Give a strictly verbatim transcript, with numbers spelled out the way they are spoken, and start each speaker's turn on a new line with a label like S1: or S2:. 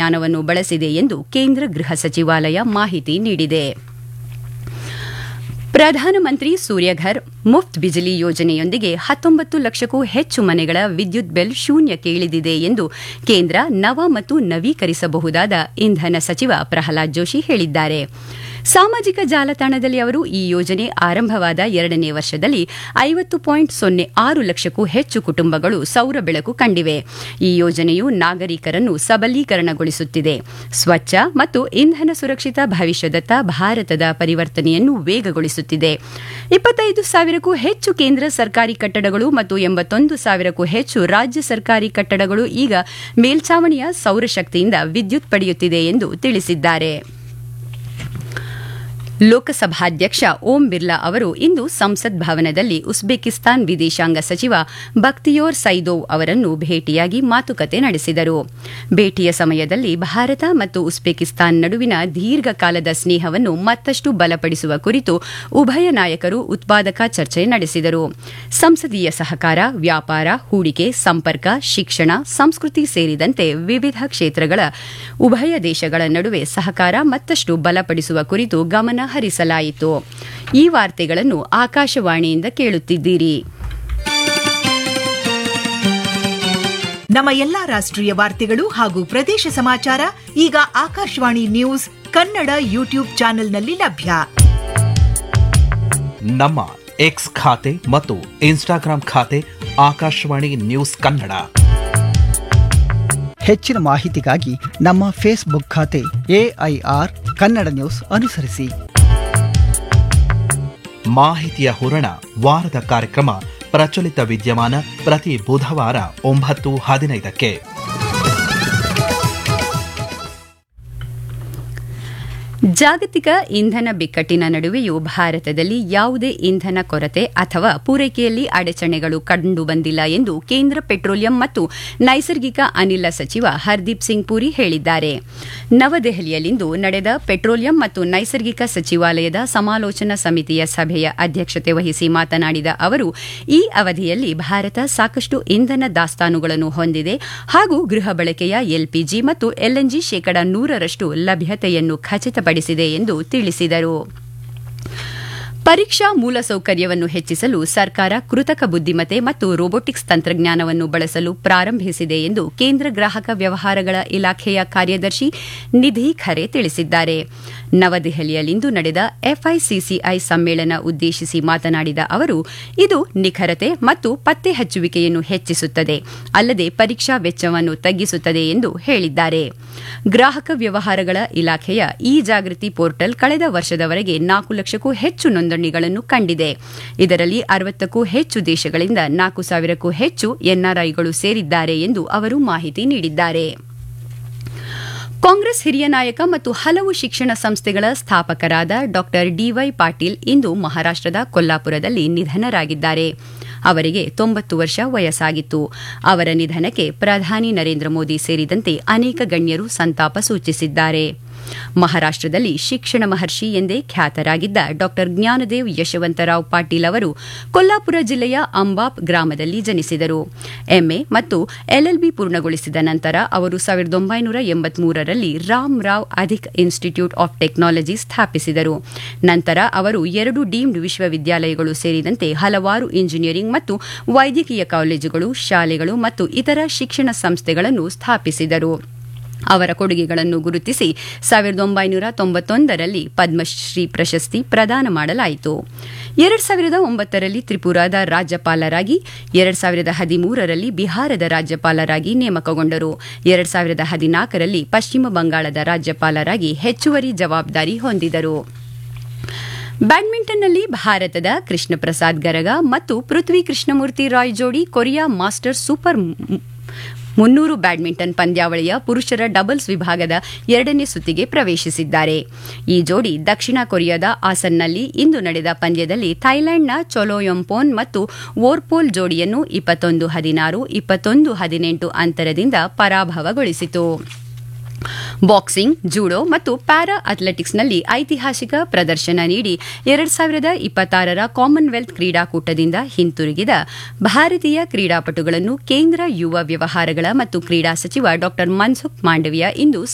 S1: ತಂತ್ರಜ್ಞಾನವನ್ನು ಬಳಸಿದೆ ಎಂದು ಕೇಂದ್ರ ಗೃಹ ಸಚಿವಾಲಯ ಮಾಹಿತಿ ನೀಡಿದೆ. ಪ್ರಧಾನಮಂತ್ರಿ ಸೂರ್ಯಘರ್ ಮುಫ್ತ್ ಬಿಜಿಲಿ ಯೋಜನೆಯೊಂದಿಗೆ ಹತ್ತೊಂಬತ್ತು ಲಕ್ಷಕ್ಕೂ ಹೆಚ್ಚು ಮನೆಗಳ ವಿದ್ಯುತ್ ಬಿಲ್ ಶೂನ್ಯಕ್ಕೆ ಇಳಿದಿದೆ ಎಂದು ಕೇಂದ್ರ ನವ ಮತ್ತು ನವೀಕರಿಸಬಹುದಾದ ಇಂಧನ ಸಚಿವ ಪ್ರಹ್ಲಾದ್ ಜೋಶಿ ಹೇಳಿದ್ದಾರೆ. ಸಾಮಾಜಿಕ ಜಾಲತಾಣದಲ್ಲಿ ಅವರು ಈ ಯೋಜನೆ ಆರಂಭವಾದ ಎರಡನೇ ವರ್ಷದಲ್ಲಿ ಐವತ್ತು ಪಾಯಿಂಟ್ ಸೊನ್ನೆ ಆರು ಲಕ್ಷಕ್ಕೂ ಹೆಚ್ಚು ಕುಟುಂಬಗಳು ಸೌರ ಬೆಳಕು ಕಂಡಿವೆ. ಈ ಯೋಜನೆಯು ನಾಗರಿಕರನ್ನು ಸಬಲೀಕರಣಗೊಳಿಸುತ್ತಿದೆ, ಸ್ವಚ್ಛ ಮತ್ತು ಇಂಧನ ಸುರಕ್ಷಿತ ಭವಿಷ್ಯದತ್ತ ಭಾರತದ ಪರಿವರ್ತನೆಯನ್ನು ವೇಗಗೊಳಿಸುತ್ತಿದೆ. ಇಪ್ಪತ್ತೈದು ಸಾವಿರಕ್ಕೂ ಹೆಚ್ಚು ಕೇಂದ್ರ ಸರ್ಕಾರಿ ಕಟ್ಟಡಗಳು ಮತ್ತು ಎಂಬತ್ತೊಂದು ಸಾವಿರಕ್ಕೂ ಹೆಚ್ಚು ರಾಜ್ಯ ಸರ್ಕಾರಿ ಕಟ್ಟಡಗಳು ಈಗ ಮೇಲ್ಛಾವಣಿಯ ಸೌರಶಕ್ತಿಯಿಂದ ವಿದ್ಯುತ್ ಪಡೆಯುತ್ತಿದೆ ಎಂದು ತಿಳಿಸಿದ್ದಾರೆ. ಲೋಕಸಭಾಧ್ಯಕ್ಷ ಓಂ ಬಿರ್ಲಾ ಅವರು ಇಂದು ಸಂಸತ್ ಭವನದಲ್ಲಿ ಉಜ್ಬೇಕಿಸ್ತಾನ್ ವಿದೇಶಾಂಗ ಸಚಿವ ಬಕ್ತಿಯೋರ್ ಸೈದೋವ್ ಅವರನ್ನು ಭೇಟಿಯಾಗಿ ಮಾತುಕತೆ ನಡೆಸಿದರು. ಭೇಟಿಯ ಸಮಯದಲ್ಲಿ ಭಾರತ ಮತ್ತು ಉಜ್ಬೇಕಿಸ್ತಾನ್ ನಡುವಿನ ದೀರ್ಘಕಾಲದ ಸ್ನೇಹವನ್ನು ಮತ್ತಷ್ಟು ಬಲಪಡಿಸುವ ಕುರಿತು ಉಭಯ ನಾಯಕರು ಉತ್ಪಾದಕ ಚರ್ಚೆ ನಡೆಸಿದರು. ಸಂಸದೀಯ ಸಹಕಾರ, ವ್ಯಾಪಾರ, ಹೂಡಿಕೆ, ಸಂಪರ್ಕ, ಶಿಕ್ಷಣ, ಸಂಸ್ಕೃತಿ ಸೇರಿದಂತೆ ವಿವಿಧ ಕ್ಷೇತ್ರಗಳ ಉಭಯ ದೇಶಗಳ ನಡುವೆ ಸಹಕಾರ ಮತ್ತಷ್ಟು ಬಲಪಡಿಸುವ ಕುರಿತು ಗಮನ ಹರಿಸಲಾಯಿತು. ಈ ವಾರ್ತೆಗಳನ್ನು ಆಕಾಶವಾಣಿಯಿಂದ ಕೇಳುತ್ತಿದ್ದೀರಿ.
S2: ನಮ್ಮ ಎಲ್ಲಾ ರಾಷ್ಟ್ರೀಯ ವಾರ್ತೆಗಳು ಹಾಗೂ ಪ್ರದೇಶ ಸಮಾಚಾರ ಈಗ ಆಕಾಶವಾಣಿ ನ್ಯೂಸ್ ಕನ್ನಡ ಯೂಟ್ಯೂಬ್ ಚಾನೆಲ್ನಲ್ಲಿ ಲಭ್ಯ.
S3: ನಮ್ಮ ಎಕ್ಸ್ ಖಾತೆ ಮತ್ತು ಇನ್ಸ್ಟಾಗ್ರಾಂ ಖಾತೆ ಆಕಾಶವಾಣಿ ನ್ಯೂಸ್ ಕನ್ನಡ.
S4: ಹೆಚ್ಚಿನ ಮಾಹಿತಿಗಾಗಿ ನಮ್ಮ ಫೇಸ್ಬುಕ್ ಖಾತೆ ಎಐಆರ್ ಕನ್ನಡ ನ್ಯೂಸ್ ಅನುಸರಿಸಿ.
S3: ಮಾಹಿತಿಯ ಹೂರಣ ವಾರದ ಕಾರ್ಯಕ್ರಮ ಪ್ರಚಲಿತ ವಿದ್ಯಮಾನ ಪ್ರತಿ ಬುಧವಾರ ಒಂಬತ್ತು ಹದಿನೈದಕ್ಕೆ.
S1: ಜಾಗತಿಕ ಇಂಧನ ಬಿಕ್ಕಟ್ಟಿನ ನಡುವೆಯೂ ಭಾರತದಲ್ಲಿ ಯಾವುದೇ ಇಂಧನ ಕೊರತೆ ಅಥವಾ ಪೂರೈಕೆಯಲ್ಲಿ ಅಡಚಣೆಗಳು ಕಂಡುಬಂದಿಲ್ಲ ಎಂದು ಕೇಂದ್ರ ಪೆಟ್ರೋಲಿಯಂ ಮತ್ತು ನೈಸರ್ಗಿಕ ಅನಿಲ ಸಚಿವ ಹರ್ದೀಪ್ ಸಿಂಗ್ ಪುರಿ ಹೇಳಿದ್ದಾರೆ. ನವದೆಹಲಿಯಲ್ಲಿಂದು ನಡೆದ ಪೆಟ್ರೋಲಿಯಂ ಮತ್ತು ನೈಸರ್ಗಿಕ ಸಚಿವಾಲಯದ ಸಮಾಲೋಚನಾ ಸಮಿತಿಯ ಸಭೆಯ ಅಧ್ಯಕ್ಷತೆ ವಹಿಸಿ ಮಾತನಾಡಿದ ಅವರು, ಈ ಅವಧಿಯಲ್ಲಿ ಭಾರತ ಸಾಕಷ್ಟು ಇಂಧನ ದಾಸ್ತಾನುಗಳನ್ನು ಹೊಂದಿದೆ ಹಾಗೂ ಗೃಹ ಬಳಕೆಯ ಎಲ್ಪಿಜಿ ಮತ್ತು ಎಲ್ಎನ್ಜಿ ಶೇಕಡಾ ನೂರರಷ್ಟು ಲಭ್ಯತೆಯನ್ನು ಖಚಿತಪಡಿಸಿದೆ ಎಂದು ತಿಳಿಸಿದರು. ಪರೀಕ್ಷಾ ಮೂಲಸೌಕರ್ಯವನ್ನು ಹೆಚ್ಚಿಸಲು ಸರ್ಕಾರ ಕೃತಕ ಬುದ್ದಿಮತ್ತೆ ಮತ್ತು ರೋಬೋಟಿಕ್ಸ್ ತಂತ್ರಜ್ಞಾನವನ್ನು ಬಳಸಲು ಪ್ರಾರಂಭಿಸಿದೆ ಎಂದು ಕೇಂದ್ರ ಗ್ರಾಹಕ ವ್ಯವಹಾರಗಳ ಇಲಾಖೆಯ ಕಾರ್ಯದರ್ಶಿ ನಿಧಿ ಖರೆ ತಿಳಿಸಿದ್ದಾರೆ. ನವದೆಹಲಿಯಲ್ಲಿಂದು ನಡೆದ ಎಫ್ಐಸಿಸಿಐ ಸಮ್ಮೇಳನ ಉದ್ದೇಶಿಸಿ ಮಾತನಾಡಿದ ಅವರು, ಇದು ನಿಖರತೆ ಮತ್ತು ಪತ್ತೆ ಹಚ್ಚುವಿಕೆಯನ್ನು ಹೆಚ್ಚಿಸುತ್ತದೆ, ಅಲ್ಲದೆ ಪರೀಕ್ಷಾ ವೆಚ್ಚವನ್ನು ತಗ್ಗಿಸುತ್ತದೆ ಎಂದು ಹೇಳಿದ್ದಾರೆ. ಗ್ರಾಹಕ ವ್ಯವಹಾರಗಳ ಇಲಾಖೆಯ ಇ ಜಾಗೃತಿ ಪೋರ್ಟಲ್ ಕಳೆದ ವರ್ಷದವರೆಗೆ ನಾಲ್ಕು ಲಕ್ಷಕ್ಕೂ ಹೆಚ್ಚು ನೋಂದಣಿಗಳನ್ನು ಕಂಡಿದೆ. ಇದರಲ್ಲಿ ಅರವತ್ತಕ್ಕೂ ಹೆಚ್ಚು ದೇಶಗಳಿಂದ ನಾಲ್ಕು ಸಾವಿರಕ್ಕೂ ಹೆಚ್ಚು ಎನ್ಆರ್ಐಗಳು ಸೇರಿದ್ದಾರೆ ಎಂದು ಅವರು ಮಾಹಿತಿ ನೀಡಿದ್ದಾರೆ. ಕಾಂಗ್ರೆಸ್ ಹಿರಿಯ ನಾಯಕ ಮತ್ತು ಹಲವು ಶಿಕ್ಷಣ ಸಂಸ್ಥೆಗಳ ಸ್ಥಾಪಕರಾದ ಡಾ ಡಿವೈ ಪಾಟೀಲ್ ಇಂದು ಮಹಾರಾಷ್ಟದ ಕೊಲ್ಲಾಪುರದಲ್ಲಿ ನಿಧನರಾಗಿದ್ದಾರೆ. ಅವರಿಗೆ ತೊಂಬತ್ತು ವರ್ಷ ವಯಸ್ಸಾಗಿತ್ತು. ಅವರ ನಿಧನಕ್ಕೆ ಪ್ರಧಾನಿ ನರೇಂದ್ರ ಮೋದಿ ಸೇರಿದಂತೆ ಅನೇಕ ಗಣ್ಯರು ಸಂತಾಪ ಸೂಚಿಸಿದ್ದಾರೆ. ಮಹಾರಾಷ್ಟದಲ್ಲಿ ಶಿಕ್ಷಣ ಮಹರ್ಷಿ ಎಂದೇ ಖ್ಯಾತರಾಗಿದ್ದ ಡಾ ಜ್ಞಾನದೇವ್ ಯಶವಂತರಾವ್ ಪಾಟೀಲ್ ಅವರು ಕೊಲ್ಲಾಪುರ ಜಿಲ್ಲೆಯ ಅಂಬಾಪ್ ಗ್ರಾಮದಲ್ಲಿ ಜನಿಸಿದರು. ಎಂಎ ಮತ್ತು ಎಲ್ಎಲ್ಬಿ ಪೂರ್ಣಗೊಳಿಸಿದ ನಂತರ ಅವರು ಸಾವಿರದ ಒಂಬೈನೂರ ಎಂಬತ್ಮೂರರಲ್ಲಿ Ram Rao ಅಧಿಕ್ institute of technology ಸ್ಥಾಪಿಸಿದರು. ನಂತರ ಅವರು ಎರಡು ಡೀಮ್ಡ್ ವಿಶ್ವವಿದ್ಯಾಲಯಗಳು ಸೇರಿದಂತೆ ಹಲವಾರು ಇಂಜಿನಿಯರಿಂಗ್ ಮತ್ತು ವೈದ್ಯಕೀಯ ಕಾಲೇಜುಗಳು, ಶಾಲೆಗಳು ಮತ್ತು ಇತರ ಶಿಕ್ಷಣ ಸಂಸ್ಥೆಗಳನ್ನು ಸ್ಥಾಪಿಸಿದರು. ಅವರ ಕೊಡುಗೆಗಳನ್ನು ಗುರುತಿಸಿ ಸಾವಿರದ ಒಂಬೈನೂರ ತೊಂಬತ್ತೊಂದರಲ್ಲಿ ಪದ್ಮಶ್ರೀ ಪ್ರಶಸ್ತಿ ಪ್ರದಾನ ಮಾಡಲಾಯಿತು. ಎರಡು ಸಾವಿರದ ಒಂಬತ್ತರಲ್ಲಿ ತ್ರಿಪುರಾದ ರಾಜ್ಯಪಾಲರಾಗಿ, ಎರಡು ಸಾವಿರದ ಹದಿಮೂರರಲ್ಲಿ ಬಿಹಾರದ ರಾಜ್ಯಪಾಲರಾಗಿ ನೇಮಕಗೊಂಡರು. ಎರಡು ಸಾವಿರದ ಹದಿನಾಲ್ಕರಲ್ಲಿ ಪಶ್ಚಿಮ ಬಂಗಾಳದ ರಾಜ್ಯಪಾಲರಾಗಿ ಹೆಚ್ಚುವರಿ ಜವಾಬ್ದಾರಿ ಹೊಂದಿದರು. ಬ್ಯಾಡ್ಮಿಂಟನ್ನಲ್ಲಿ ಭಾರತದ ಕೃಷ್ಣ ಪ್ರಸಾದ್ ಗರಗ ಮತ್ತು ಪೃಥ್ವಿ ಕೃಷ್ಣಮೂರ್ತಿ ರಾಯ್ ಜೋಡಿ ಕೊರಿಯಾ ಮಾಸ್ಟರ್ಸ್ ಸೂಪರ್ ಮುನ್ನೂರು ಬ್ಯಾಡ್ಮಿಂಟನ್ ಪಂದ್ಯಾವಳಿಯ ಪುರುಷರ ಡಬಲ್ಸ್ ವಿಭಾಗದ ಎರಡನೇ ಸುತ್ತಿಗೆ ಪ್ರವೇಶಿಸಿದ್ದಾರೆ. ಈ ಜೋಡಿ ದಕ್ಷಿಣ ಕೊರಿಯಾದ ಆಸನ್ನಲ್ಲಿ ಇಂದು ನಡೆದ ಪಂದ್ಯದಲ್ಲಿ ಥೈಲ್ಯಾಂಡ್ನ ಚೊಲೋಯಂಪೋನ್ ಮತ್ತು ವೋರ್ಪೋಲ್ ಜೋಡಿಯನ್ನು ಇಪ್ಪತ್ತೊಂದು ಹದಿನಾರು, ಇಪ್ಪತ್ತೊಂದು ಹದಿನೆಂಟು ಅಂತರದಿಂದ ಪರಾಭವಗೊಳಿಸಿತು. ಬಾಕ್ಸಿಂಗ್, ಜೂಡೋ ಮತ್ತು ಪ್ಯಾರಾ ಅಥ್ಲೆಟಿಕ್ಸ್ನಲ್ಲಿ ಐತಿಹಾಸಿಕ ಪ್ರದರ್ಶನ ನೀಡಿ ಎರಡು ಸಾವಿರದ ಇಪ್ಪತ್ತಾರರ ಕಾಮನ್ವೆಲ್ತ್ ಕ್ರೀಡಾಕೂಟದಿಂದ ಹಿಂತಿರುಗಿದ ಭಾರತೀಯ ಕ್ರೀಡಾಪಟುಗಳನ್ನು ಕೇಂದ್ರ ಯುವ ವ್ಯವಹಾರಗಳ ಮತ್ತು ಕ್ರೀಡಾ ಸಚಿವ ಡಾ ಮನ್ಸುಖ್ ಮಾಂಡವಿಯಾ ಇಂದು